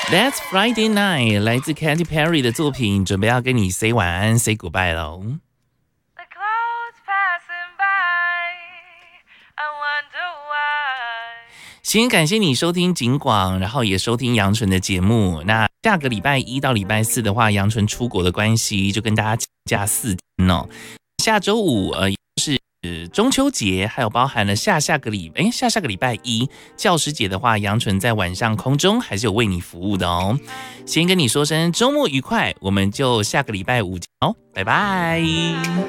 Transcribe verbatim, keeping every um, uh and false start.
That's Friday Night 来自 Katy Perry 的作品，准备要跟你 say 晚安 say goodbye 喽。先感谢你收听警广，然后也收听杨纯的节目。那下个礼拜一到礼拜四的话，杨纯出国的关系，就跟大家请假四天哦。下周五呃是中秋节，还有包含了下下个礼哎下下个礼拜一教师节的话，杨纯在晚上空中还是有为你服务的哦。先跟你说声周末愉快，我们就下个礼拜五见哦，拜拜。